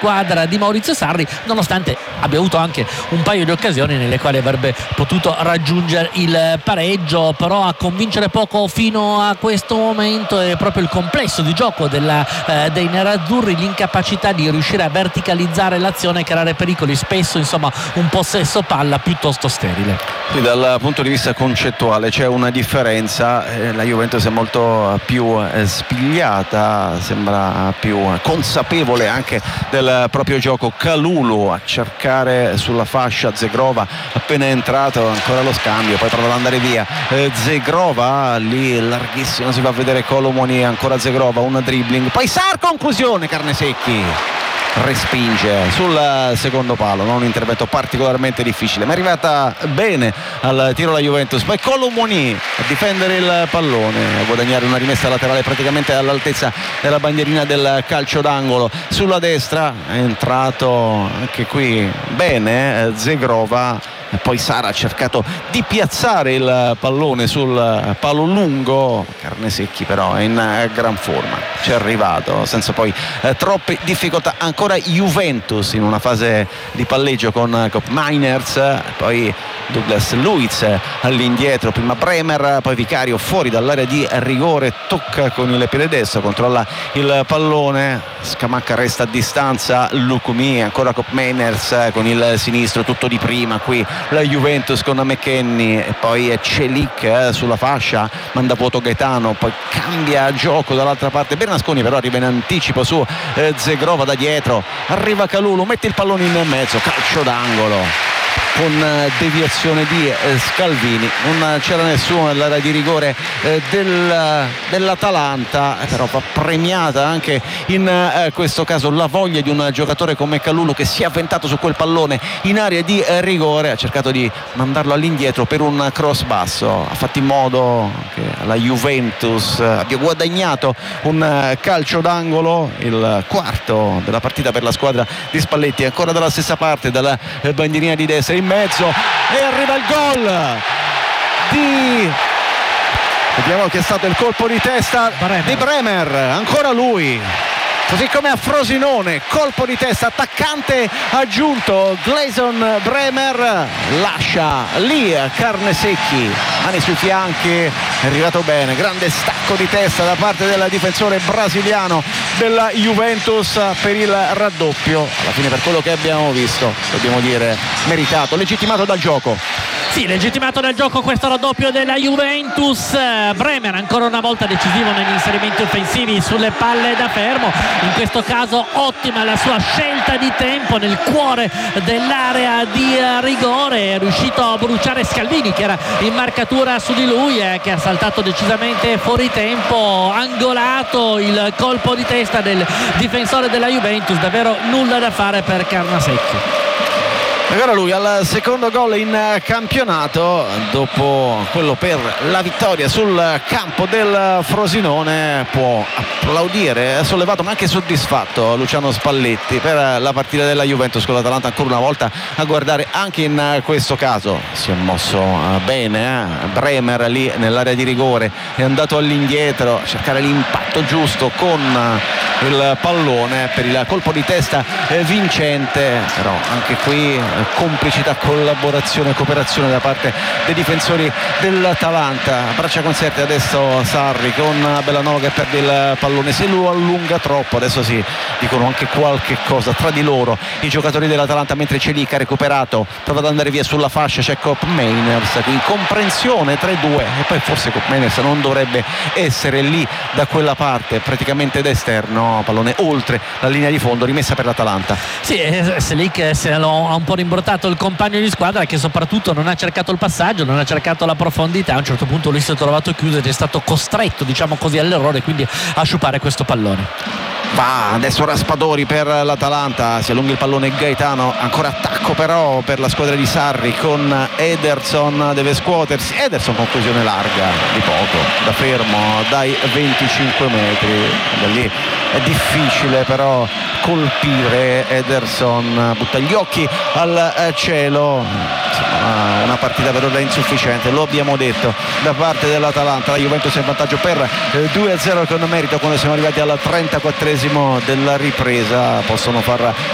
squadra di Maurizio Sarri, nonostante abbia avuto anche un paio di occasioni nelle quali avrebbe potuto raggiungere il pareggio. Però a convincere poco fino a questo momento è proprio il complesso di gioco dei nerazzurri, l'incapacità di riuscire a verticalizzare l'azione e creare pericoli, spesso insomma un possesso palla piuttosto sterile. Sì, dal punto di vista concettuale c'è una differenza, la Juventus è molto più spigliata, sembra più consapevole anche del proprio gioco. Kalulu a cercare sulla fascia Zegrova, appena entrato ancora lo scambio, poi prova ad andare via Zegrova, lì larghissimo si va a vedere Colomoni, ancora Zegrova, un dribbling, poi Sar, conclusione, Carnesecchi respinge sul secondo palo, non un intervento particolarmente difficile, ma è arrivata bene al tiro la Juventus. Poi Colomoni a difendere il pallone, a guadagnare una rimessa laterale praticamente all'altezza della bandierina del calcio d'angolo. Sulla destra è entrato anche qui bene Zegrova, e poi Sara ha cercato di piazzare il pallone sul palo lungo. Carnesecchi però è in gran forma, ci è arrivato senza poi troppe difficoltà. Ancora Juventus in una fase di palleggio con Miners, poi Douglas Luiz all'indietro, prima Bremer, poi Vicario fuori dall'area di rigore, tocca con il piede destro, controlla il pallone, Scamacca resta a distanza, Lukumi, ancora Miners con il sinistro, tutto di prima qui la Juventus con McKennie, e poi Celic sulla fascia, manda vuoto Gaetano, poi cambia gioco dall'altra parte Bernasconi, però arriva in anticipo su Zegrova da dietro, arriva Kalulu, mette il pallone in mezzo, calcio d'angolo con deviazione di Scalvini, non c'era nessuno nell'area di rigore dell'Atalanta, però va premiata anche in questo caso la voglia di un giocatore come Kalulu, che si è avventato su quel pallone in area di rigore, ha cercato di mandarlo all'indietro per un cross basso, ha fatto in modo che la Juventus abbia guadagnato un calcio d'angolo, il quarto della partita per la squadra di Spalletti, ancora dalla stessa parte, dalla bandierina di destra in mezzo, e arriva il gol di, vediamo che è stato il colpo di testa di Bremer, ancora lui, così come a Frosinone, colpo di testa, attaccante aggiunto Gleison Bremer, lascia lì Carnesecchi, mani sui fianchi, è arrivato bene, grande stacco di testa da parte del difensore brasiliano della Juventus per il raddoppio, alla fine per quello che abbiamo visto dobbiamo dire meritato, legittimato dal gioco. Sì, legittimato dal gioco questo raddoppio della Juventus. Bremer ancora una volta decisivo negli inserimenti offensivi sulle palle da fermo, in questo caso ottima la sua scelta di tempo nel cuore dell'area di rigore, è riuscito a bruciare Scalvini che era in marcatura su di lui, che ha saltato decisamente fuori tempo, angolato il colpo di testa del difensore della Juventus, davvero nulla da fare per Carnesecchi. Ancora lui al secondo gol in campionato, dopo quello per la vittoria sul campo del Frosinone. Può applaudire, sollevato ma anche soddisfatto Luciano Spalletti per la partita della Juventus con l'Atalanta, ancora una volta a guardare anche in questo caso si è mosso bene Bremer lì nell'area di rigore, è andato all'indietro a cercare l'impatto giusto con il pallone per il colpo di testa vincente, però anche qui complicità, collaborazione, cooperazione da parte dei difensori dell'Atalanta. Braccia conserte adesso Sarri con Bellanova che perde il pallone, se lo allunga troppo, adesso si dicono anche qualche cosa tra di loro i giocatori dell'Atalanta, mentre Celic ha recuperato, prova ad andare via sulla fascia, c'è Koopmeiners, incomprensione 3-2 e poi forse Koopmeiners non dovrebbe essere lì da quella parte, praticamente da esterno, pallone oltre la linea di fondo, rimessa per l'Atalanta. Sì, Celic se lo ha un po' rimbortato il compagno di squadra, che soprattutto non ha cercato il passaggio, non ha cercato la profondità, a un certo punto lui si è trovato chiuso ed è stato costretto, diciamo così, all'errore, quindi a sciupare questo pallone. Va adesso Raspadori per l'Atalanta, si allunga il pallone Gaetano, ancora attacco però per la squadra di Sarri con Ederson, deve scuotersi, Ederson conclusione larga di poco, da fermo dai 25 metri, da lì è difficile però colpire, Ederson butta gli occhi al cielo, insomma, una partita per ora insufficiente, lo abbiamo detto, da parte dell'Atalanta. La Juventus è in vantaggio per 2-0 con merito quando siamo arrivati al 34esimo della ripresa, possono far